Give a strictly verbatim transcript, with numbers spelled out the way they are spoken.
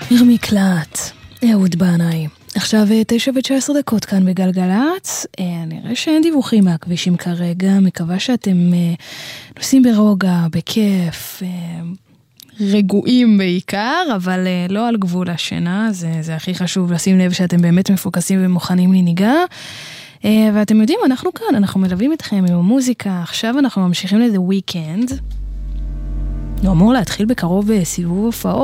עיר מקלט, אהוד בנאי. עכשיו תשע ותשע עשרה דקות כאן בגלגלץ. נראה שאין דיווחים מהכבישים כרגע, מקווה שאתם נוסעים ברוגע, בכיף, רגועים בעיקר, אבל לא על גבול השינה. זה, זה הכי חשוב לשים לב שאתם באמת מפוקסים ומוכנים לנהיגה. ואתם יודעים, אנחנו כאן, אנחנו מלווים אתכם עם המוזיקה. עכשיו אנחנו ממשיכים לזה weekend. הוא אמור להתחיל בקרוב סיבוב הופעות.